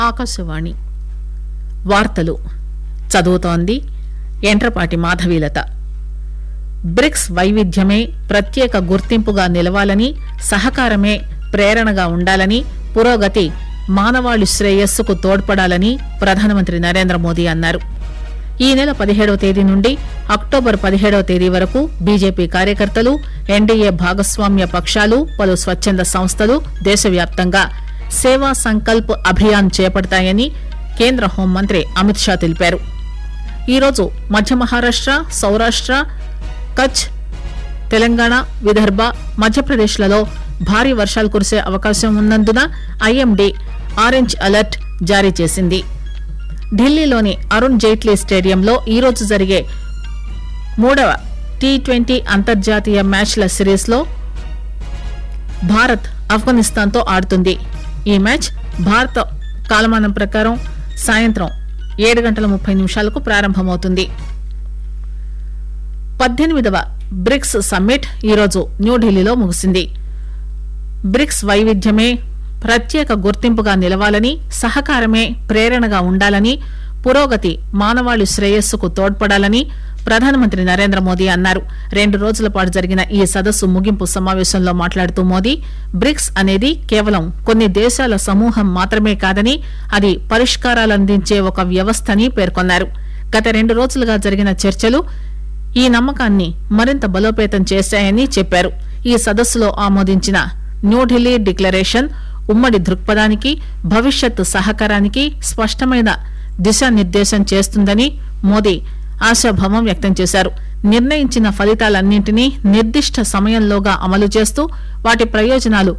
ఆకాశవాణి వార్తలు చదువుతోంది ఎంట్రపాటి మాధవీలత. బ్రిక్స్ వైవిధ్యమే ప్రత్యేక గుర్తింపుగా నిలవాలని, సహకారమే ప్రేరణగా ఉండాలని, పురోగతి మానవాళి శ్రేయస్సుకు తోడ్పడాలని ప్రధానమంత్రి నరేంద్ర మోదీ అన్నారు. ఈ నెల 17వ తేదీ నుండి అక్టోబర్ 17వ తేదీ వరకు బీజేపీ కార్యకర్తలు, ఎన్డీఏ భాగస్వామ్య పక్షాలు, పలు స్వచ్చంద సంస్థలు దేశవ్యాప్తంగా సేవా సంకల్ప్ అభియాన్ చేపడతాయని కేంద్ర హోంమంత్రి అమిత్ షా తెలిపారు. ఈరోజు మధ్య మహారాష్ట, సౌరాష్ట, కచ్, తెలంగాణ, విదర్భ, మధ్యప్రదేశ్లలో భారీ వర్షాలు కురిసే అవకాశం ఉన్నందున ఐఎండీ ఆరెంజ్ అలర్ట్ జారీ చేసింది. ఢిల్లీలోని అరుణ్ జైట్లీ స్టేడియంలో ఈరోజు జరిగే 3వ టీ20 అంతర్జాతీయ మ్యాచ్ల సిరీస్లో భారత్ ఆఫ్ఘనిస్తాన్తో ఆడుతుంది. ఈ మ్యాచ్ భారత కాలమానం ప్రకారం సాయంత్రం 7:30 ప్రారంభమవుతుంది. 18వ బ్రిక్స్ సమ్మిట్ ఈరోజు న్యూఢిల్లీలో ముగిసింది. బ్రిక్స్ వైవిధ్యమే ప్రత్యేక గుర్తింపుగా నిలవాలని, సహకారమే ప్రేరణగా ఉండాలని, పురోగతి మానవాళి శ్రేయస్సుకు తోడ్పడాలని ప్రధానమంత్రి నరేంద్ర మోదీ అన్నారు. 2 రోజుల పాటు జరిగిన ఈ సదస్సు ముగింపు సమావేశంలో మాట్లాడుతూ మోదీ బ్రిక్స్ అనేది కేవలం కొన్ని దేశాల సమూహం మాత్రమే కాదని, అది పరిష్కారాలందించే ఒక వ్యవస్థని పేర్కొన్నారు. గత 2 రోజులుగా జరిగిన చర్చలు ఈ నమ్మకాన్ని మరింత బలోపేతం చేశాయని చెప్పారు. ఈ సదస్సులో ఆమోదించిన న్యూఢిల్లీ డిక్లరేషన్ ఉమ్మడి దృక్పథానికి, భవిష్యత్ సహకారానికి స్పష్టమైన దిశానిర్దేశం చేస్తుందని మోదీ ఆశాభావం వ్యక్తం చేశారు. నిర్ణయించిన ఫలితాలన్నింటినీ నిర్దిష్ట సమయంలోగా అమలు చేస్తూ వాటి ప్రయోజనాలు